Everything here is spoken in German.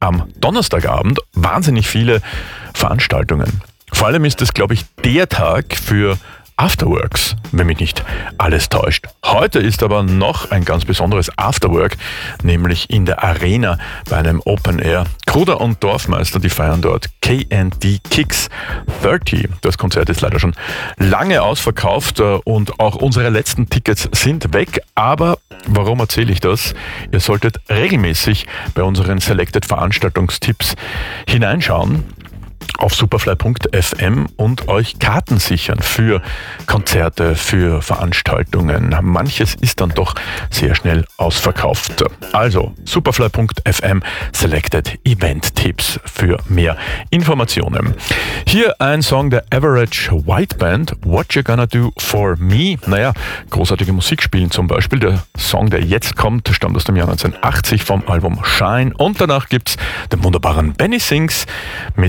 am Donnerstagabend wahnsinnig viele Veranstaltungen. Vor allem ist es, glaube ich, der Tag für Afterworks, wenn mich nicht alles täuscht. Heute ist aber noch ein ganz besonderes Afterwork, nämlich in der Arena bei einem Open Air. Kruder und Dorfmeister, die feiern dort K&D Kicks 30. Das Konzert ist leider schon lange ausverkauft und auch unsere letzten Tickets sind weg. Aber warum erzähle ich das? Ihr solltet regelmäßig bei unseren Selected Veranstaltungstipps hineinschauen auf superfly.fm und euch Karten sichern für Konzerte, für Veranstaltungen. Manches ist dann doch sehr schnell ausverkauft. Also superfly.fm Selected Event Tipps für mehr Informationen. Hier ein Song der Average White Band, What You Gonna Do For Me. Naja, großartige Musik spielen zum Beispiel. Der Song, der jetzt kommt, stammt aus dem Jahr 1980 vom Album Shine. Und danach gibt's den wunderbaren Benny Sings mit